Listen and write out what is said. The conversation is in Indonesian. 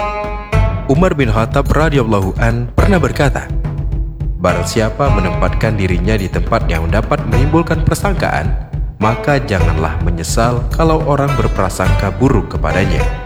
Umar bin Khattab radhiyallahu an pernah berkata, barang siapa menempatkan dirinya di tempat yang dapat menimbulkan persangkaan, maka janganlah menyesal kalau orang berprasangka buruk kepadanya.